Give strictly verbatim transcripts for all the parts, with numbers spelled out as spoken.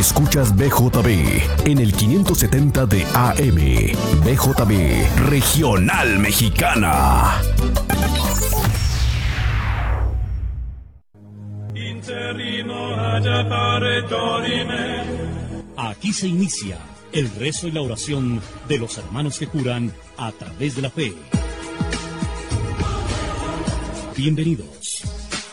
Escuchas B J B en el quinientos setenta de A M. B J B Regional Mexicana. Aquí se inicia el rezo y la oración de los hermanos que curan a través de la fe. Bienvenidos.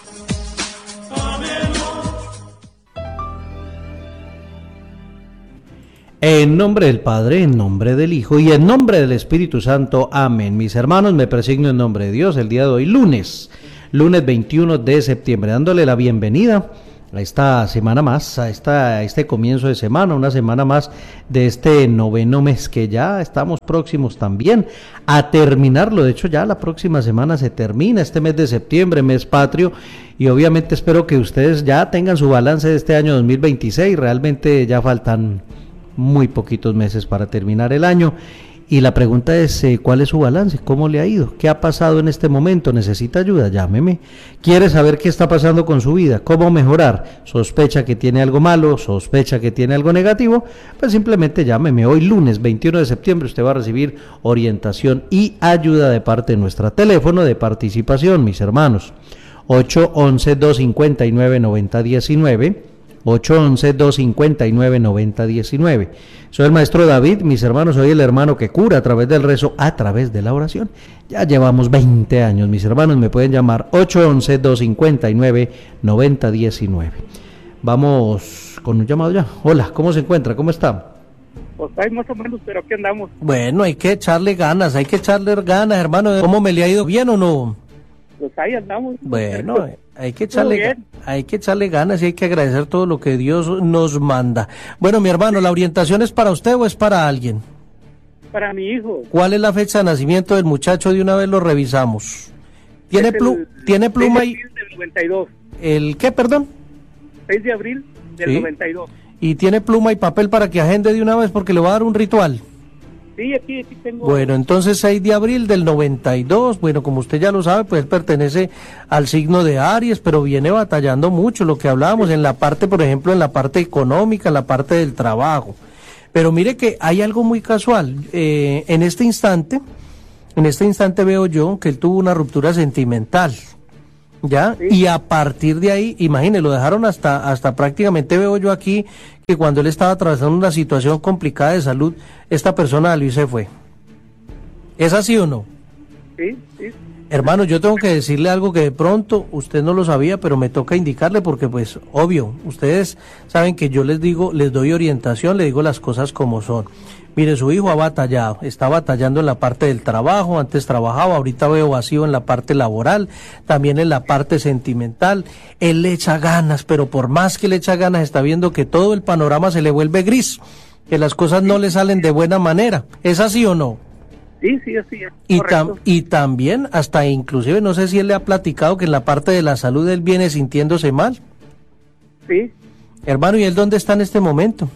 En nombre del Padre, en nombre del Hijo y en nombre del Espíritu Santo. Amén. Mis hermanos, me presigno en nombre de Dios el día de hoy, lunes, lunes veintiuno de septiembre, dándole la bienvenida a esta semana más, a, esta, a este comienzo de semana, una semana más de este noveno mes que ya estamos próximos también a terminarlo. De hecho, ya la próxima semana se termina este mes de septiembre, mes patrio, y obviamente espero que ustedes ya tengan su balance de este año dos mil veintiséis. Realmente ya faltan muy poquitos meses para terminar el año. Y la pregunta es, eh, ¿cuál es su balance? ¿Cómo le ha ido? ¿Qué ha pasado en este momento? ¿Necesita ayuda? Llámeme. ¿Quiere saber qué está pasando con su vida? ¿Cómo mejorar? ¿Sospecha que tiene algo malo? ¿Sospecha que tiene algo negativo? Pues simplemente llámeme. Hoy lunes veintiuno de septiembre usted va a recibir orientación y ayuda de parte de nuestro teléfono de participación, mis hermanos. ocho once, dos cincuenta y nueve, noventa diecinueve. ocho once, dos cincuenta y nueve, noventa diecinueve. Soy el maestro David, mis hermanos, soy el hermano que cura a través del rezo, a través de la oración. Ya llevamos veinte años, mis hermanos, me pueden llamar ocho once, dos cincuenta y nueve, noventa diecinueve. Vamos con un llamado ya. Hola, ¿cómo se encuentra? ¿Cómo está? Pues hay más o menos, pero aquí andamos. Bueno, hay que echarle ganas, hay que echarle ganas, hermano. ¿Cómo me le ha ido? ¿Bien o no? Pues ahí andamos. Bueno, hay que echarle, hay que echarle ganas y hay que agradecer todo lo que Dios nos manda. Bueno, mi hermano, ¿la orientación es para usted o es para alguien? Para mi hijo. ¿Cuál es la fecha de nacimiento del muchacho? De una vez lo revisamos. ¿Tiene, plu ¿tiene pluma y...? seis de abril del noventa y dos. ¿El qué, perdón? seis de abril del ¿Sí? noventa y dos. ¿Y tiene pluma y papel para que agende de una vez porque le va a dar un ritual? Sí, aquí, aquí tengo. Bueno, entonces seis de abril del noventa y dos, bueno, como usted ya lo sabe, pues pertenece al signo de Aries, pero viene batallando mucho, lo que hablábamos en la parte, por ejemplo, en la parte económica, en la parte del trabajo. Pero mire que hay algo muy casual, eh, en este instante, en este instante veo yo que él tuvo una ruptura sentimental, ¿ya? Sí. Y a partir de ahí, imagínese, lo dejaron hasta, hasta prácticamente veo yo aquí, que cuando él estaba atravesando una situación complicada de salud, esta persona de Luis se fue. ¿Es así o no? Sí, sí. Hermano, yo tengo que decirle algo que de pronto usted no lo sabía, pero me toca indicarle porque pues, obvio, ustedes saben que yo les digo, les doy orientación, les digo las cosas como son. Mire, su hijo ha batallado, está batallando en la parte del trabajo, antes trabajaba, ahorita veo vacío en la parte laboral, también en la parte sentimental. Él le echa ganas, pero por más que le echa ganas, está viendo que todo el panorama se le vuelve gris, que las cosas no le salen de buena manera. ¿Es así o no? Sí, sí, así es. Y, tam y también, hasta inclusive, no sé si él le ha platicado que en la parte de la salud él viene sintiéndose mal. Sí. Hermano, ¿y él dónde está en este momento?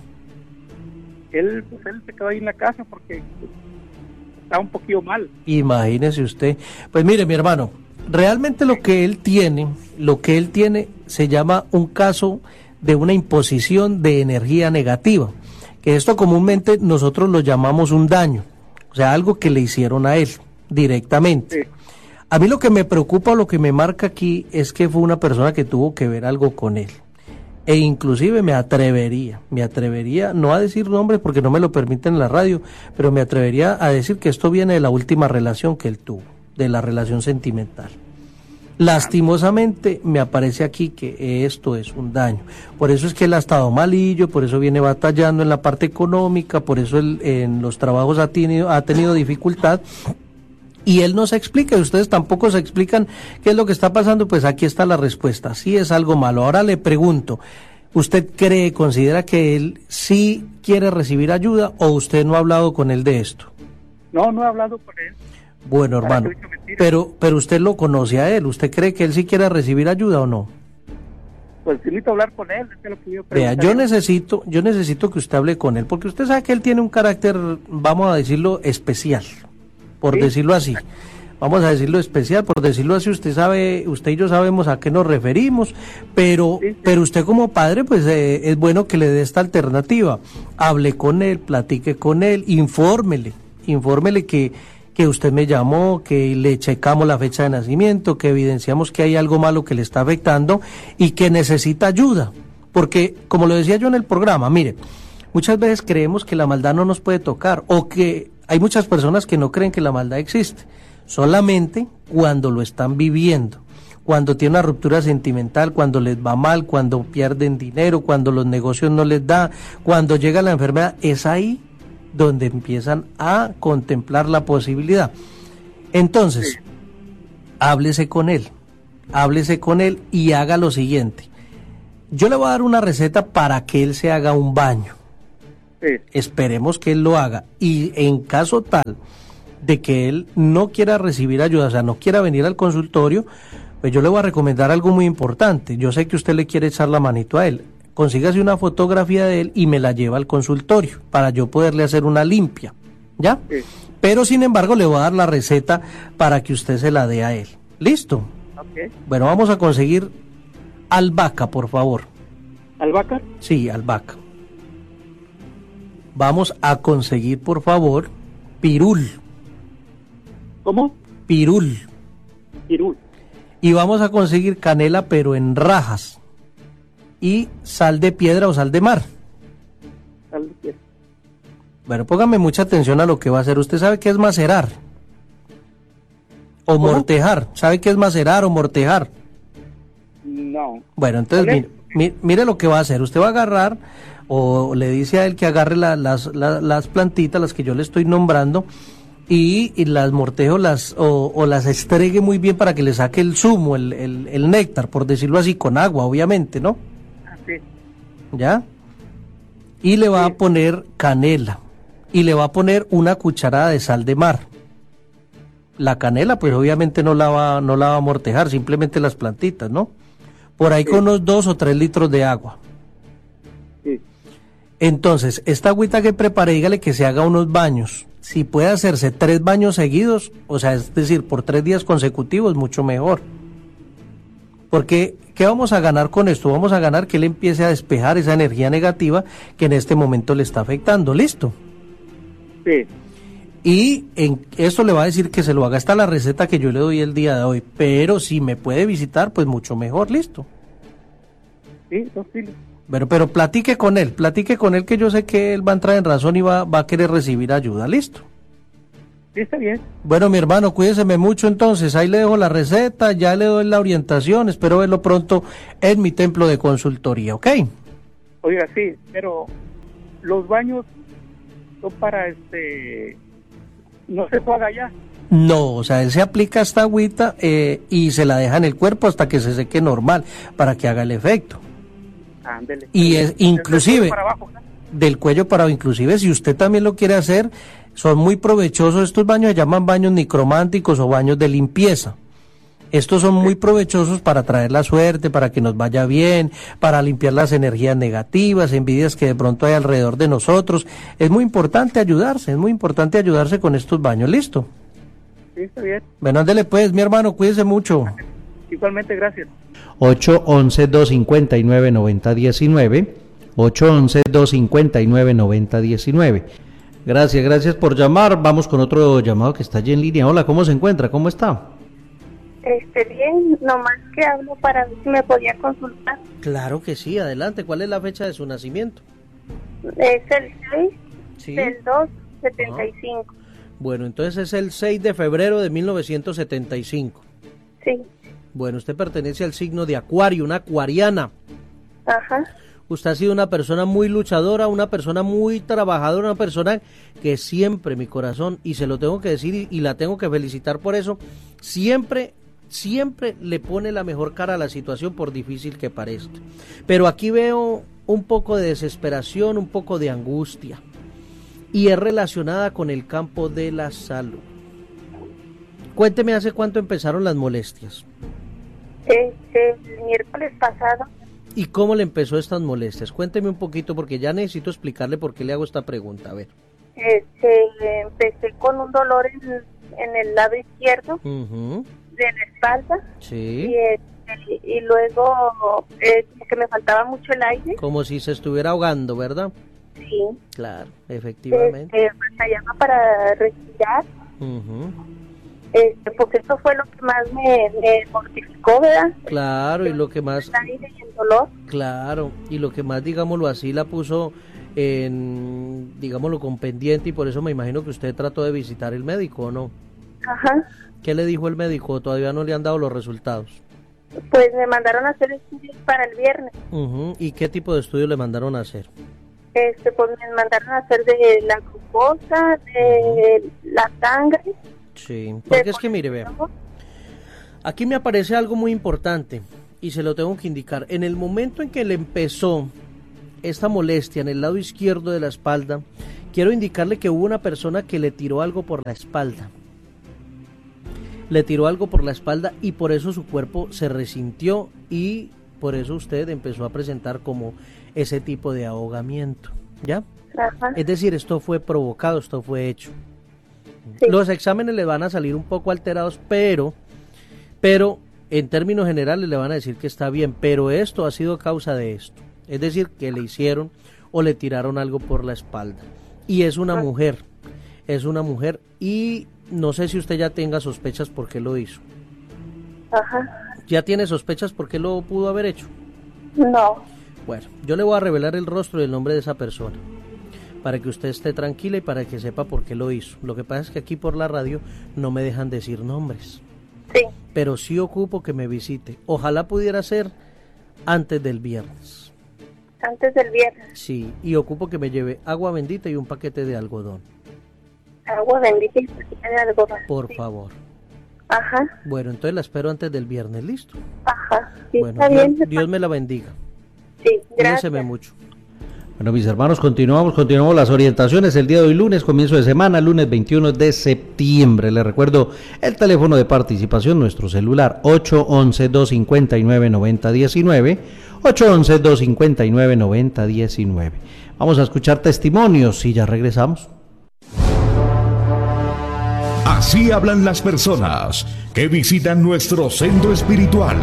Él, pues él se quedó ahí en la casa porque está un poquito mal. Imagínese usted. Pues mire, mi hermano, realmente lo que él tiene, lo que él tiene se llama un caso de una imposición de energía negativa, que esto comúnmente nosotros lo llamamos un daño, o sea, algo que le hicieron a él directamente. Sí. A mí lo que me preocupa o lo que me marca aquí es que fue una persona que tuvo que ver algo con él. E inclusive me atrevería, me atrevería, no a decir nombres porque no me lo permiten en la radio, pero me atrevería a decir que esto viene de la última relación que él tuvo, de la relación sentimental. Lastimosamente me aparece aquí que esto es un daño, por eso es que él ha estado malillo, por eso viene batallando en la parte económica, por eso él en los trabajos ha tenido, ha tenido dificultad. Y él no se explica, y ustedes tampoco se explican qué es lo que está pasando, pues aquí está la respuesta, sí es algo malo. Ahora le pregunto, ¿usted cree, considera que él sí quiere recibir ayuda o usted no ha hablado con él de esto? No, no he hablado con él. Bueno, hermano, pero, pero usted lo conoce a él, ¿usted cree que él sí quiere recibir ayuda o no? Pues necesito hablar con él, es lo que yo Vea, yo necesito, yo necesito que usted hable con él, porque usted sabe que él tiene un carácter, vamos a decirlo, especial. Por ¿Sí? decirlo así, vamos a decirlo especial, por decirlo así, usted sabe, usted y yo sabemos a qué nos referimos, pero, sí, sí. pero usted como padre, pues eh, es bueno que le dé esta alternativa. Hable con él, platique con él, infórmele, infórmele que, que usted me llamó, que le checamos la fecha de nacimiento, que evidenciamos que hay algo malo que le está afectando y que necesita ayuda. Porque, como lo decía yo en el programa, mire, muchas veces creemos que la maldad no nos puede tocar, o que hay muchas personas que no creen que la maldad existe, solamente cuando lo están viviendo, cuando tiene una ruptura sentimental, cuando les va mal, cuando pierden dinero, cuando los negocios no les da, cuando llega la enfermedad, es ahí donde empiezan a contemplar la posibilidad. Entonces, háblese con él, háblese con él y haga lo siguiente. Yo le voy a dar una receta para que él se haga un baño. Sí. Esperemos que él lo haga. Y en caso tal de que él no quiera recibir ayuda, o sea, no quiera venir al consultorio, pues yo le voy a recomendar algo muy importante. Yo sé que usted le quiere echar la manito a él. Consígase una fotografía de él y me la lleva al consultorio para yo poderle hacer una limpia, ¿ya? Sí. Pero sin embargo le voy a dar la receta para que usted se la dé a él. ¿Listo? Okay. Bueno, vamos a conseguir albahaca, por favor. ¿Albahaca? Sí, albahaca. Vamos a conseguir, por favor, pirul. ¿Cómo? Pirul. Pirul. Y vamos a conseguir canela, pero en rajas. Y sal de piedra o sal de mar. Sal de piedra. Bueno, póngame mucha atención a lo que va a hacer. ¿Usted sabe qué es macerar? O ¿Cómo? Mortejar. ¿Sabe qué es macerar o mortejar? No. Bueno, entonces mire, mire, mire lo que va a hacer. Usted va a agarrar, o le dice a él que agarre la, las, la, las plantitas, las que yo le estoy nombrando, y, y las mortejo las, o, o las estregue muy bien para que le saque el zumo, el, el, el néctar, por decirlo así, con agua, obviamente, ¿no? Sí. ¿Ya? Y le va sí. a poner canela, y le va a poner una cucharada de sal de mar. La canela, pues obviamente no la va, no la va a mortejar, simplemente las plantitas, ¿no? Por ahí sí. con unos dos o tres litros de agua. Sí. Entonces, esta agüita que prepare, dígale que se haga unos baños. Si puede hacerse tres baños seguidos, o sea, es decir, por tres días consecutivos, mucho mejor. Porque, ¿qué vamos a ganar con esto? Vamos a ganar que él empiece a despejar esa energía negativa que en este momento le está afectando. ¿Listo? Sí. Y en esto le va a decir que se lo haga. Esta la receta que yo le doy el día de hoy. Pero si me puede visitar, pues mucho mejor. ¿Listo? Sí, dos kilos. Bueno, pero platique con él, platique con él que yo sé que él va a entrar en razón y va, va a querer recibir ayuda. ¿Listo? Sí, está bien. Bueno, mi hermano, cuídeseme mucho entonces. Ahí le dejo la receta, ya le doy la orientación. Espero verlo pronto en mi templo de consultoría, ¿ok? Oiga, sí, pero los baños son para este... ¿No se paga ya? No, o sea, él se aplica esta agüita eh, y se la deja en el cuerpo hasta que se seque normal, para que haga el efecto. Ándele. Y es inclusive, para abajo, ¿no? Del cuello para abajo, inclusive si usted también lo quiere hacer, son muy provechosos. Estos baños se llaman baños necrománticos o baños de limpieza. Estos son muy provechosos para traer la suerte, para que nos vaya bien, para limpiar las energías negativas, envidias que de pronto hay alrededor de nosotros. Es muy importante ayudarse, es muy importante ayudarse con estos baños. ¿Listo? Sí, está bien. Bueno, ándele pues, mi hermano, cuídese mucho. Igualmente, gracias. ocho once, dos cincuenta y nueve, noventa diecinueve, ocho once, dos cincuenta y nueve, noventa diecinueve. Gracias, gracias por llamar. Vamos con otro llamado que está allí en línea. Hola, ¿cómo se encuentra? ¿Cómo está? Este, bien, nomás que hablo para ver si me podía consultar. Claro que sí, adelante. ¿Cuál es la fecha de su nacimiento? Es el seis ¿Sí? del dos, setenta y cinco. Bueno, entonces es el seis de febrero de mil novecientos setenta y cinco. Sí. Bueno, usted pertenece al signo de Acuario, una acuariana. Ajá. Usted ha sido una persona muy luchadora, una persona muy trabajadora, una persona que siempre, mi corazón, y se lo tengo que decir y, y la tengo que felicitar por eso, siempre, siempre le pone la mejor cara a la situación por difícil que parezca. Pero aquí veo un poco de desesperación, un poco de angustia, y es relacionada con el campo de la salud. Cuénteme, ¿hace cuánto empezaron las molestias? Este, el miércoles pasado. ¿Y cómo le empezó estas molestias? Cuénteme un poquito porque ya necesito explicarle por qué le hago esta pregunta. A ver. Este, empecé con un dolor en, en el lado izquierdo Uh-huh. de la espalda. Sí. Y, este, y luego eh, que me faltaba mucho el aire. Como si se estuviera ahogando, ¿verdad? Sí. Claro, efectivamente. Este, batallaba para respirar. Uh-huh. Este, porque eso fue lo que más me, me mortificó, ¿verdad? Claro, y lo que más... El aire y el dolor. Claro, y lo que más, digámoslo así, la puso en, digámoslo, con pendiente, y por eso me imagino que usted trató de visitar el médico, ¿o no? Ajá. ¿Qué le dijo el médico? ¿Todavía no le han dado los resultados? Pues me mandaron a hacer estudios para el viernes. Uh-huh. ¿Y qué tipo de estudio le mandaron a hacer? Este, pues me mandaron a hacer de la glucosa, de la sangre. Sí, porque es que mire, vea, aquí me aparece algo muy importante y se lo tengo que indicar. En el momento en que le empezó esta molestia en el lado izquierdo de la espalda, quiero indicarle que hubo una persona que le tiró algo por la espalda. Le tiró algo por la espalda y por eso su cuerpo se resintió y por eso usted empezó a presentar como ese tipo de ahogamiento, ¿ya? Ajá. Es decir, esto fue provocado, esto fue hecho. Sí. Los exámenes le van a salir un poco alterados, pero, pero en términos generales le van a decir que está bien, pero esto ha sido causa de esto. Es decir, que le hicieron o le tiraron algo por la espalda. Y es una mujer, es una mujer y no sé si usted ya tenga sospechas por qué lo hizo. Ajá. ¿Ya tiene sospechas por qué lo pudo haber hecho? No. Bueno, yo le voy a revelar el rostro y el nombre de esa persona, para que usted esté tranquila y para que sepa por qué lo hizo. Lo que pasa es que aquí por la radio no me dejan decir nombres. Sí. Pero sí ocupo que me visite. Ojalá pudiera ser antes del viernes. Antes del viernes. Sí, y ocupo que me lleve agua bendita y un paquete de algodón. Agua bendita y paquete de algodón. Por Sí. favor. Ajá. Bueno, entonces la espero antes del viernes, ¿listo? Ajá. Sí, Bueno, está Dios, bien. Dios me la bendiga. Sí, gracias. Cuídenseme mucho. Bueno, mis hermanos, continuamos, continuamos las orientaciones el día de hoy, lunes, comienzo de semana, lunes veintiuno de septiembre. Les recuerdo el teléfono de participación, nuestro celular, ocho once, dos cinco nueve, nueve cero uno nueve, ocho once, dos cinco nueve, nueve cero uno nueve. Vamos a escuchar testimonios y ya regresamos. Así hablan las personas que visitan nuestro centro espiritual.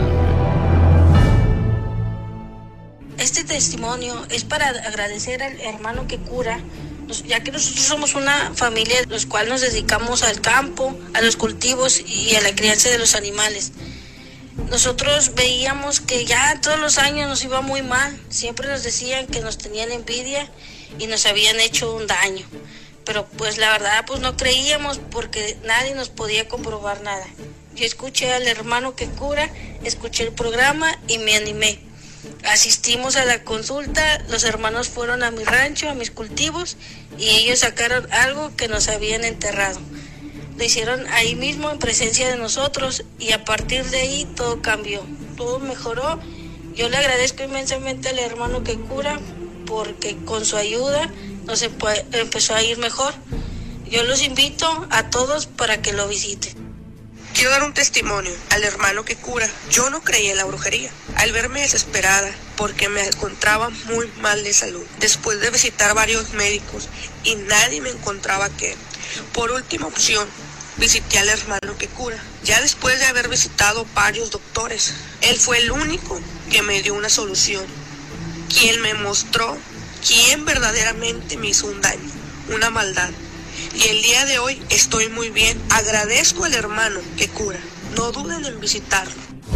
Este testimonio es para agradecer al hermano que cura, ya que nosotros somos una familia los cual nos dedicamos al campo, a los cultivos y a la crianza de los animales. Nosotros veíamos que ya todos los años nos iba muy mal, siempre nos decían que nos tenían envidia y nos habían hecho un daño, pero pues la verdad pues no creíamos porque nadie nos podía comprobar nada. Yo escuché al hermano que cura, escuché el programa y me animé. Asistimos a la consulta, los hermanos fueron a mi rancho, a mis cultivos, y ellos sacaron algo que nos habían enterrado. Lo hicieron ahí mismo en presencia de nosotros y a partir de ahí todo cambió, todo mejoró. Yo le agradezco inmensamente al hermano que cura porque con su ayuda nos empezó a ir mejor. Yo los invito a todos para que lo visiten. Quiero dar un testimonio al hermano que cura. Yo no creía en la brujería. Al verme desesperada porque me encontraba muy mal de salud, después de visitar varios médicos y nadie me encontraba qué, por última opción visité al hermano que cura. Ya después de haber visitado varios doctores, él fue el único que me dio una solución, quien me mostró quién verdaderamente me hizo un daño, una maldad. Y el día de hoy estoy muy bien. Agradezco al hermano que cura. No duden en visitarlo.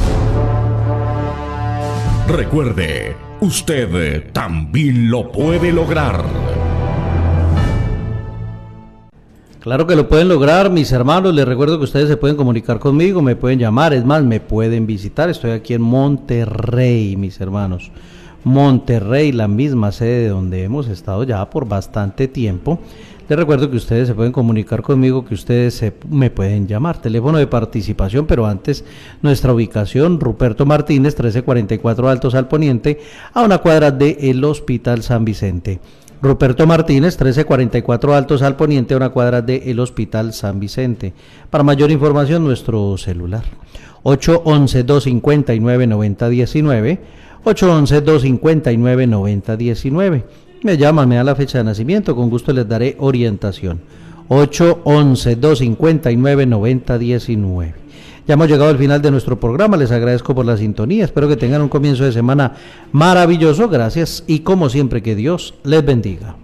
Recuerde, usted también lo puede lograr. Claro que lo pueden lograr, mis hermanos. Les recuerdo que ustedes se pueden comunicar conmigo, me pueden llamar, es más, me pueden visitar. Estoy aquí en Monterrey, mis hermanos. Monterrey, la misma sede donde hemos estado ya por bastante tiempo. Les recuerdo que ustedes se pueden comunicar conmigo, que ustedes se, me pueden llamar. Teléfono de participación, pero antes nuestra ubicación, Ruperto Martínez, trece cuarenta y cuatro Altos al Poniente, a una cuadra del Hospital San Vicente. Ruperto Martínez, trece cuarenta y cuatro Altos al Poniente, a una cuadra del Hospital San Vicente. Para mayor información, nuestro celular, ocho once, dos cinco nueve, nueve cero uno nueve, ocho once, dos cinco nueve, nueve cero uno nueve. Me llaman, me dan la fecha de nacimiento, con gusto les daré orientación. ocho once, dos cincuenta y nueve, noventa diecinueve. Ya hemos llegado al final de nuestro programa, les agradezco por la sintonía, espero que tengan un comienzo de semana maravilloso, gracias y como siempre que Dios les bendiga.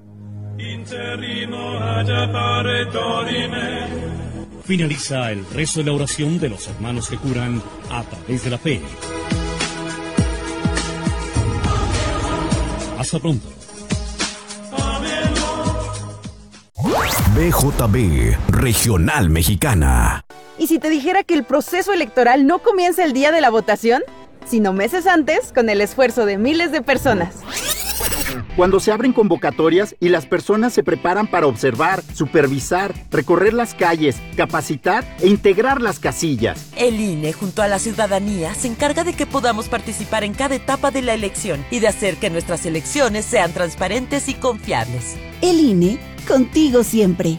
Finaliza el rezo de la oración de los hermanos que curan a través de la fe. Hasta pronto. B J B Regional Mexicana. ¿Y si te dijera que el proceso electoral no comienza el día de la votación, sino meses antes, con el esfuerzo de miles de personas? Cuando se abren convocatorias y las personas se preparan para observar, supervisar, recorrer las calles, capacitar e integrar las casillas. El I N E, junto a la ciudadanía, se encarga de que podamos participar en cada etapa de la elección y de hacer que nuestras elecciones sean transparentes y confiables. El I N E, contigo siempre.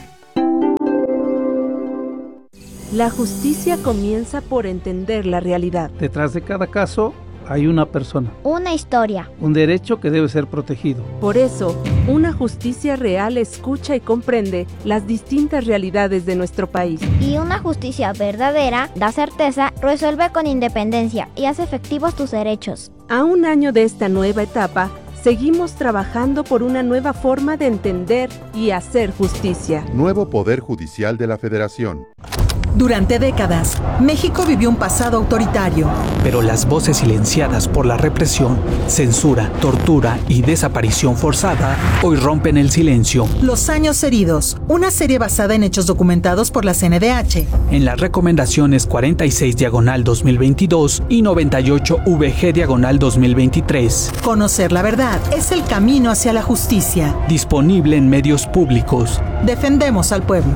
La justicia comienza por entender la realidad. Detrás de cada caso hay una persona. Una historia. Un derecho que debe ser protegido. Por eso, una justicia real escucha y comprende las distintas realidades de nuestro país. Y una justicia verdadera da certeza, resuelve con independencia y hace efectivos tus derechos. A un año de esta nueva etapa, seguimos trabajando por una nueva forma de entender y hacer justicia. Nuevo Poder Judicial de la Federación. Durante décadas, México vivió un pasado autoritario. Pero las voces silenciadas por la represión, censura, tortura y desaparición forzada hoy rompen el silencio. Los años heridos, una serie basada en hechos documentados por la C N D H. En las recomendaciones cuarenta y seis diagonal dos mil veintidós y noventa y ocho V G diagonal dos mil veintitrés. Conocer la verdad es el camino hacia la justicia. Disponible en medios públicos. Defendemos al pueblo.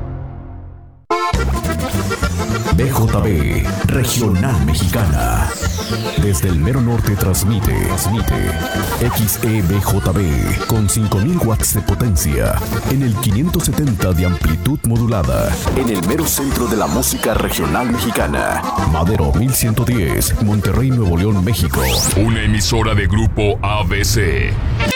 B J B Regional Mexicana. Desde el mero norte transmite, transmite X E B J B con cinco mil watts de potencia en el quinientos setenta de amplitud modulada en el mero centro de la música regional mexicana. Madero mil ciento diez, Monterrey, Nuevo León, México. Una emisora de Grupo A B C.